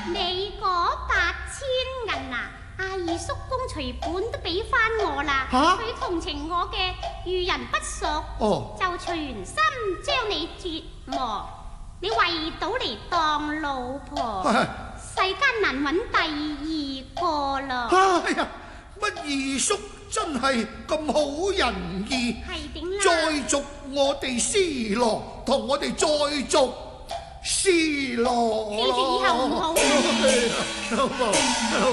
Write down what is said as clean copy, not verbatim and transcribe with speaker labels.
Speaker 1: 你嗰8000銀啊，阿二叔公隨本都俾翻我啦。佢同情我嘅遇人不淑，就全心將你折磨。你為到嚟當老婆，世間難揾第二個啦。
Speaker 2: 哎呀，乜二叔真係咁好人義，
Speaker 1: 係點啦？
Speaker 2: 再續我哋絲羅，同我哋再續絲羅。
Speaker 1: 記住以後唔好。